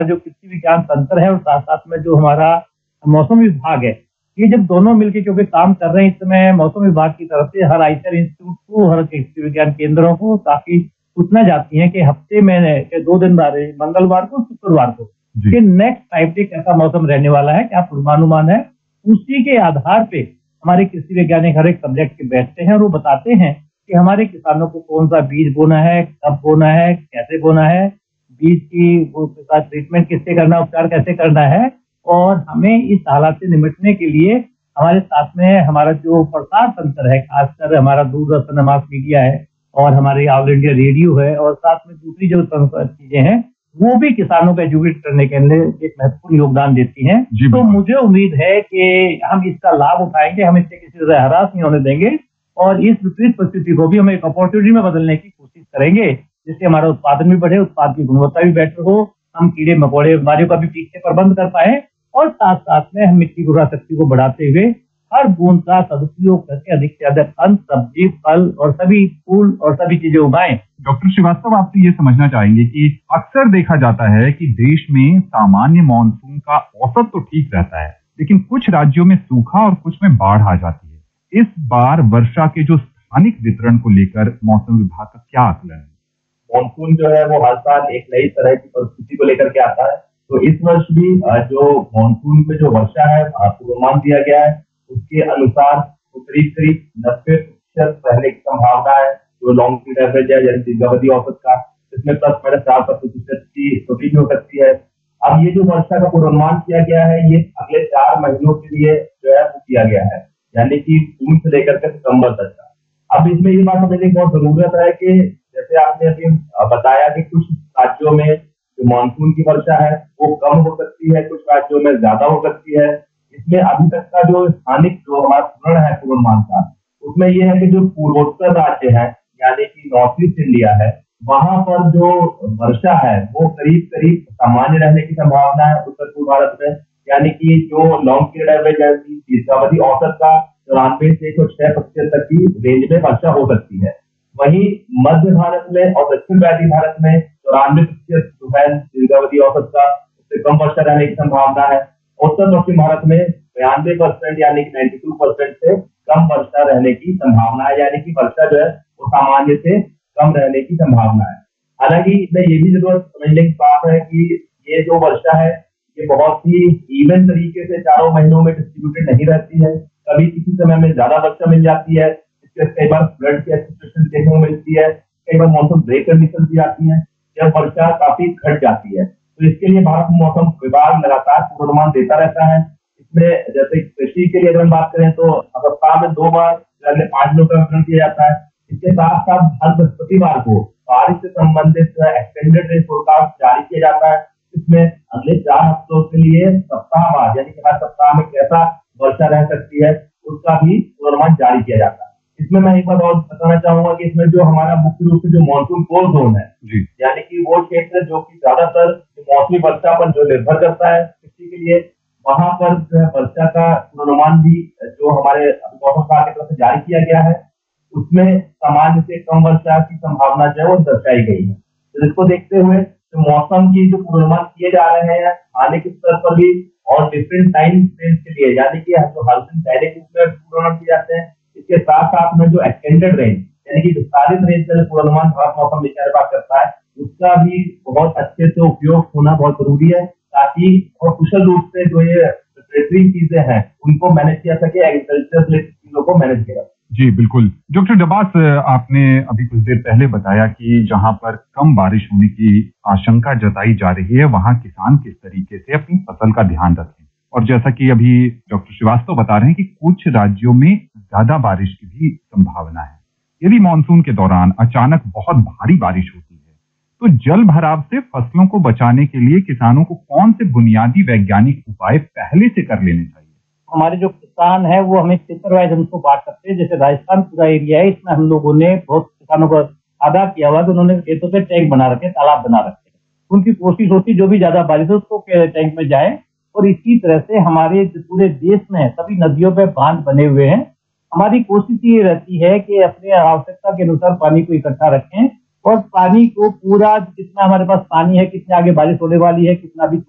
जो कृषि विज्ञान तंत्र है और साथ साथ में जो हमारा मौसम विभाग है, ये जब दोनों मिलकर क्योंकि काम कर रहे हैं, इस समय मौसम विभाग की तरफ से हर आईसीआर इंस्टीट्यूट को, हर कृषि विज्ञान केंद्रों को काफी सूचना जाती है कि हफ्ते में 2 दिन बाद, मंगलवार को, शुक्रवार को, कि नेक्स्ट 5 डे कैसा मौसम रहने वाला है, क्या पूर्वानुमान है। उसी के आधार पे हमारे कृषि वैज्ञानिक हर एक सब्जेक्ट के बैठते हैं और वो बताते हैं कि हमारे किसानों को कौन सा बीज बोना है, कब बोना है, कैसे बोना है, बीज की ट्रीटमेंट किससे करना, उपचार कैसे करना है। और हमें इस हालात से निपटने के लिए हमारे साथ में हमारा जो प्रसार तंत्र है, खासकर हमारा दूरदर्शन मास मीडिया है और हमारे ऑल इंडिया रेडियो है, और साथ में दूसरी जो चीजें हैं वो भी किसानों को एजुकेट करने के लिए एक महत्वपूर्ण योगदान देती हैं। तो मुझे उम्मीद है कि हम इसका लाभ उठाएंगे, हम इससे किसी तरह हरास नहीं होने देंगे और इस विपरीत परिस्थिति को भी हम एक अपॉर्चुनिटी में बदलने की कोशिश करेंगे, जिससे हमारा उत्पादन भी बढ़े, उत्पाद की गुणवत्ता भी बेहतर हो, हम कीड़े मकोड़े बीमारियों का भी ठीक से प्रबंध कर पाए और साथ साथ में हम मिट्टी की उर्वरा शक्ति को बढ़ाते हुए हर बूंद का सदुपयोग करके अधिक से अधिक अन्न, सब्जी, फल और सभी फूल और सभी चीजें उगाएं। डॉक्टर श्रीवास्तव, आपसे ये समझना चाहेंगे कि अक्सर देखा जाता है कि देश में सामान्य मानसून का औसत तो ठीक रहता है, लेकिन कुछ राज्यों में सूखा और कुछ में बाढ़ आ जाती है। इस बार वर्षा के जो स्थानिक वितरण को लेकर मौसम विभाग का क्या आकलन है? मानसून जो है वो हर साल एक नई तरह की परिस्थिति को लेकर के आता है। तो इस वर्ष भी जो मानसून पे जो वर्षा है पूर्वानुमान दिया गया है, उसके अनुसार करीब 90% रहने की संभावना है। जो लॉन्ग पीरियड एवरेज है यानी दीर्घावधि औसत का, इसमें +4% की त्रुटि भी हो सकती है। अब ये जो वर्षा का पूर्वानुमान किया गया है, ये अगले 4 महीनों के लिए जो है वो किया गया है, यानी कि जून से लेकर के सितंबर तक का। अब इसमें ये बात समझने की बहुत जरूरत है कि जैसे आपने अभी बताया कि कुछ राज्यों में जो मानसून की वर्षा है वो कम हो सकती है, कुछ राज्यों में ज्यादा हो सकती है। इसमें अभी तक का जो स्थानिक जो हमारा पूर्ण है पूर्वानुमान का, उसमें यह है कि जो पूर्वोत्तर राज्य है यानी कि नॉर्थ ईस्ट इंडिया है, वहां पर जो वर्षा है वो करीब करीब सामान्य रहने की संभावना है उत्तर पूर्व भारत में, यानी कि जो लॉन्ग पीरियड एवरेज है दीर्घावधि औसत का 94 से 106% तक की रेंज में वर्षा हो सकती है। वहीं मध्य भारत में और दक्षिण व्यापी भारत में 94% जो है दीर्घावधि औसत का, उससे कम वर्षा रहने की संभावना है। उत्तर दक्षिण भारत में 92% यानी कि 92% से कम वर्षा रहने की संभावना है, यानी कि वर्षा जो है वो सामान्य से कम रहने की संभावना है। हालांकि इसमें ये भी जरूरत समझने की बात है कि ये जो वर्षा है ये बहुत ही इवन तरीके से चारों महीनों में डिस्ट्रीब्यूटेड नहीं रहती है। कभी किसी समय में ज्यादा वर्षा मिल जाती है, इससे कई बार फ्लड की सिचुएशन देखने को मिलती है, कई बार मौसम ब्रेक कंडीशन भी आती है जब वर्षा काफी घट जाती है। तो इसके लिए भारत मौसम विभाग लगातार पूर्वानुमान देता रहता है। इसमें जैसे कृषि के लिए अगर हम बात करें तो सप्ताह में 2 बार अगले 5 दिनों का विवरण किया जाता है। इसके साथ साथ हर बृहस्पतिवार को बारिश से संबंधित एक्सटेंडेड रेन फोरकास्ट जारी किया जाता है। इसमें अगले 4 हफ्तों के लिए सप्ताहवार यानी कि हर सप्ताह में कैसा वर्षा रह सकती है उसका भी पूर्वानुमान जारी किया जाता है। इसमें मैं एक बात और बताना चाहूंगा कि इसमें जो हमारा मुख्य रूप से जो मानसून कोर जोन है, यानी कि वो क्षेत्र जो कि ज्यादातर मौसमी वर्षा पर जो निर्भर करता है कृषि के लिए, वहां पर जो है वर्षा का पूर्वानुमान भी जो हमारे मौसम विभाग की तरफ से जारी किया गया है, उसमें सामान्य से कम वर्षा की संभावना जो है वो दर्शाई गई है। तो इसको देखते हुए जो मौसम की जो पूर्वानुमान किए जा रहे हैं आने के स्तर पर भी और डिफरेंट टाइम फ्रेम के लिए, यानी कि जो हर दिन दैनिक रूप में पूर्वानुमान किए जाते हैं, इसके साथ साथ में जो एक्सटेंडेड रेंज यानी कि विस्तारित रेंज का पूर्वानुमान भारत मौसम विभाग करता है, उसका भी बहुत अच्छे से उपयोग होना बहुत जरूरी है, ताकि और कुशल रूप से जो ये प्रिपरेटरी चीजें हैं उनको मैनेज किया सके, एग्रीकल्चर रिलेटेड चीजों को मैनेज किया। जी बिल्कुल। डॉक्टर डबास, आपने अभी कुछ देर पहले बताया कि जहां पर कम बारिश होने की आशंका जताई जा रही है वहां किसान किस तरीके से अपनी फसल का ध्यान रखें, और जैसा कि अभी डॉक्टर श्रीवास्तव बता रहे हैं कि कुछ राज्यों में ज्यादा बारिश की भी संभावना है। यदि मानसून के दौरान अचानक बहुत भारी बारिश होती है तो जल भराव से फसलों को बचाने के लिए किसानों को कौन से बुनियादी वैज्ञानिक उपाय पहले से कर लेने चाहिए? हमारे जो किसान है वो हमें क्षेत्र वाइज हमको बांट सकते हैं। जैसे राजस्थान पूरा एरिया है, इसमें हम लोगों ने बहुत किसानों को आगाह किया हुआ कि उन्होंने खेतों पे टैंक बना रखे, तालाब बना रखे हैं। उनकी कोशिश होती जो भी ज्यादा बारिश हो उसको टैंक में जाए, और इसी तरह से हमारे पूरे देश में सभी नदियों पे बांध बने हुए हैं। हमारी कोशिश ये रहती है कि अपने आवश्यकता के अनुसार पानी को इकट्ठा रखें, और पानी को पूरा कितना हमारे पास पानी है, कितने आगे बारिश होने वाली है, कितना अभी